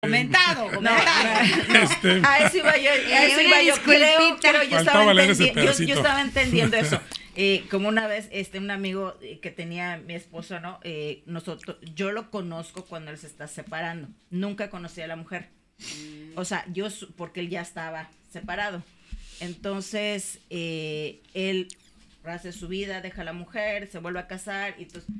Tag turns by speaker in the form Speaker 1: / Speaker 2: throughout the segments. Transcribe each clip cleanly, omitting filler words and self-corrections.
Speaker 1: Comentado.
Speaker 2: A eso iba yo, creo yo estaba entendiendo eso. Como una vez un amigo que tenía mi esposo, ¿no? Yo lo conozco cuando él se está separando. Nunca conocí a la mujer. O sea, porque él ya estaba separado. Entonces, él hace su vida, deja a la mujer, se vuelve a casar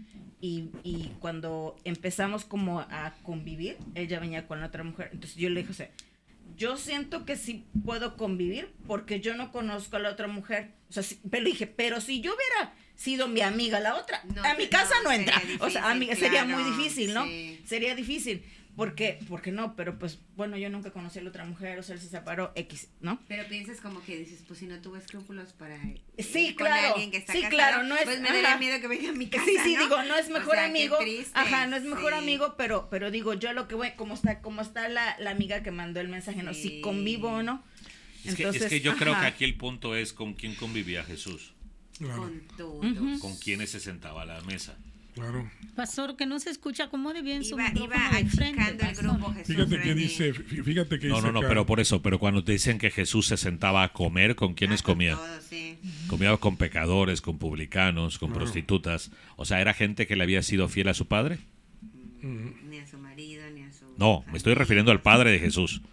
Speaker 2: y cuando empezamos como a convivir, ella venía con la otra mujer. Entonces yo le dije, o sea, yo siento que sí puedo convivir porque yo no conozco a la otra mujer. O sea, pero dije, pero si yo hubiera sido mi amiga la otra, a mi casa no entra. Difícil, o sea, sería muy difícil, ¿no? Sí. Sería difícil. Porque no, pero pues, bueno, yo nunca conocí a la otra mujer, o sea, él se separó, X, ¿no?
Speaker 3: Pero piensas como que dices, pues si no tuvo escrúpulos para
Speaker 2: sí,
Speaker 3: con
Speaker 2: claro,
Speaker 3: alguien que está
Speaker 2: sí,
Speaker 3: casado,
Speaker 2: claro, no es,
Speaker 3: pues me daría miedo que venga a mi casa,
Speaker 2: sí,
Speaker 3: ¿no?
Speaker 2: digo, no es mejor amigo, no es mejor
Speaker 3: sí.
Speaker 2: amigo, pero digo, yo lo que voy, como está la amiga que mandó el mensaje, no, si convivo o no.
Speaker 4: Entonces, es que yo creo que aquí el punto es con quién convivía Jesús.
Speaker 3: Claro. Con todos.
Speaker 4: Con quiénes se sentaba a la mesa.
Speaker 1: Claro. Pastor, que no se escucha como de bien su
Speaker 3: iba achicando el grupo Jesús.
Speaker 1: Fíjate
Speaker 3: que
Speaker 1: dice,
Speaker 4: No, pero por eso, pero cuando te dicen que Jesús se sentaba a comer, ¿con quiénes comía?
Speaker 3: Con todos, sí.
Speaker 4: Comía con pecadores, con publicanos, con prostitutas. O sea, ¿era gente que le había sido fiel a su padre?
Speaker 3: Ni a su marido, ni a su...
Speaker 4: No, me estoy refiriendo al padre de Jesús.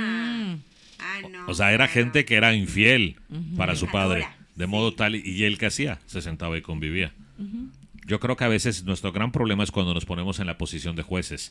Speaker 3: No.
Speaker 4: O sea, era gente que era infiel para su padre.
Speaker 3: Ahora,
Speaker 4: De modo tal, y él, ¿qué hacía? Se sentaba y convivía. Yo creo que a veces nuestro gran problema es cuando nos ponemos en la posición de jueces.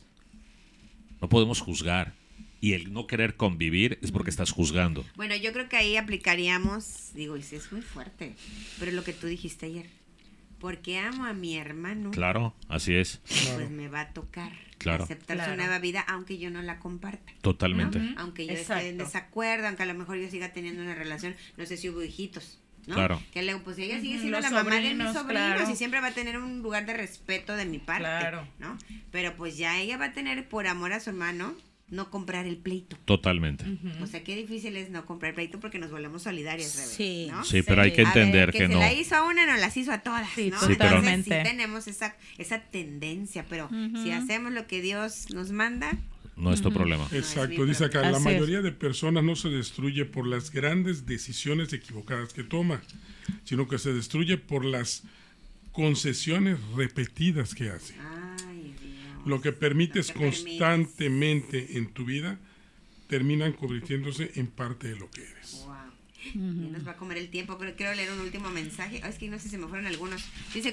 Speaker 4: No podemos juzgar. Y el no querer convivir es porque estás juzgando.
Speaker 3: Bueno, yo creo que ahí aplicaríamos, digo, y sí es muy fuerte, pero lo que tú dijiste ayer. Porque amo a mi hermano.
Speaker 4: Claro, así es.
Speaker 3: Pues me va a tocar aceptar su nueva vida, aunque yo no la comparta.
Speaker 4: Totalmente.
Speaker 3: ¿No? Aunque yo esté en desacuerdo, aunque a lo mejor yo siga teniendo una relación, no sé si hubo hijitos. ¿no?
Speaker 4: Claro.
Speaker 3: Que pues ella sigue siendo la mamá de mis sobrinos y siempre va a tener un lugar de respeto de mi parte, ¿no? Pero pues ya ella va a tener, por amor a su hermano, no comprar el pleito.
Speaker 4: Totalmente.
Speaker 3: O sea, qué difícil es no comprar el pleito porque nos volvemos solidarias, Rebe,
Speaker 2: sí,
Speaker 3: ¿no?
Speaker 4: Sí, pero hay que entender que
Speaker 3: se
Speaker 4: no.
Speaker 3: la hizo a una, no las hizo a todas,
Speaker 2: sí,
Speaker 3: ¿no?
Speaker 2: Totalmente.
Speaker 3: Entonces sí tenemos esa tendencia, pero si hacemos lo que Dios nos manda,
Speaker 4: no es tu problema.
Speaker 1: Exacto, dice acá, la mayoría de personas no se destruye por las grandes decisiones equivocadas que toma, sino que se destruye por las concesiones repetidas que hace.
Speaker 3: Ay, Dios.
Speaker 1: Lo que permites constantemente en tu vida terminan convirtiéndose en parte de lo que eres.
Speaker 3: Wow. Ya nos va a comer el tiempo, pero quiero leer un último mensaje. Es que no sé si se me fueron algunos. Dice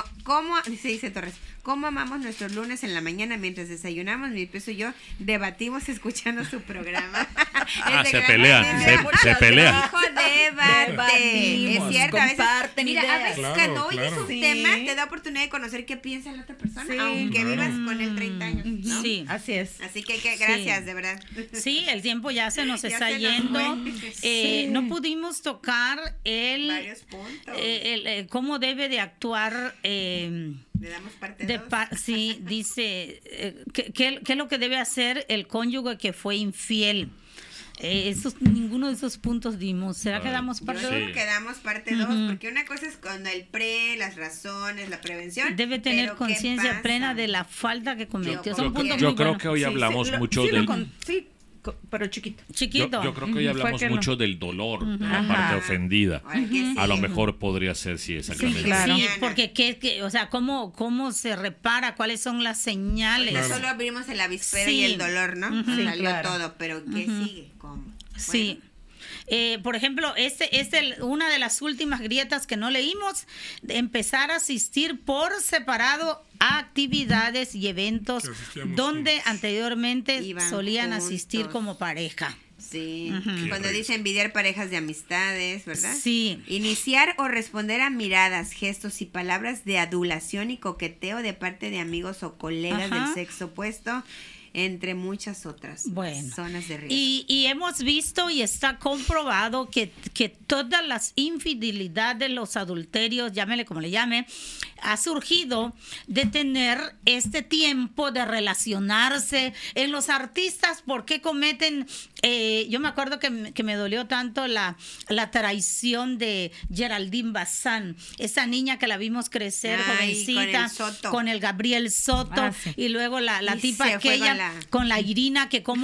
Speaker 3: dice Torres, ¿cómo amamos nuestros lunes en la mañana mientras desayunamos? Mi esposo y yo debatimos escuchando su programa.
Speaker 4: Se pelean, se pelean.
Speaker 3: Hijo, debate. Es cierto, a veces, mira, a veces
Speaker 1: Claro,
Speaker 3: cuando oyes
Speaker 1: claro.
Speaker 3: un tema, te da oportunidad de conocer qué piensa la otra persona, aunque vivas con él 30 años, ¿no?
Speaker 2: Sí, así es.
Speaker 3: Así que gracias, de verdad.
Speaker 5: Sí, el tiempo ya se nos
Speaker 3: Ya
Speaker 5: está
Speaker 3: se nos
Speaker 5: yendo.
Speaker 3: fue.
Speaker 5: No pudimos tocar
Speaker 3: Varios puntos.
Speaker 5: cómo debe de actuar.
Speaker 3: Le damos parte
Speaker 5: de
Speaker 3: 2.
Speaker 5: sí, dice ¿qué es lo que debe hacer el cónyuge que fue infiel? Ninguno de esos puntos dimos. ¿Será que damos parte 2?
Speaker 3: Yo creo que damos parte 2, porque una cosa es cuando el las razones, la prevención.
Speaker 5: Debe tener
Speaker 3: pero
Speaker 5: conciencia plena de la falta que cometió.
Speaker 4: Yo creo que hoy hablamos mucho del...
Speaker 2: pero chiquito.
Speaker 4: Yo creo que hoy hablamos mucho del dolor, de la parte ofendida. A lo mejor podría ser, sí, exactamente.
Speaker 2: Sí, claro.
Speaker 5: Sí, porque o sea, ¿cómo se repara? ¿Cuáles son las señales?
Speaker 3: Claro. Solo abrimos el avispero y el dolor, ¿no? Salió todo, pero ¿qué sigue? ¿Cómo?
Speaker 5: Sí. Por ejemplo, una de las últimas grietas que no leímos, de empezar a asistir por separado a actividades y eventos donde juntos. Anteriormente solían asistir como pareja.
Speaker 3: Sí, cuando dice envidiar parejas de amistades, ¿verdad?
Speaker 5: Sí.
Speaker 3: Iniciar o responder a miradas, gestos y palabras de adulación y coqueteo de parte de amigos o colegas del sexo opuesto, entre muchas otras zonas de riesgo.
Speaker 5: Y hemos visto y está comprobado que todas las infidelidades, los adulterios, llámele como le llame, ha surgido de tener este tiempo de relacionarse. En los artistas, ¿por qué cometen? Yo me acuerdo que me dolió tanto la traición de Geraldine Bazán, esa niña que la vimos crecer jovencita con el Gabriel Soto, y luego la tipa que ella con la Irina, que cómo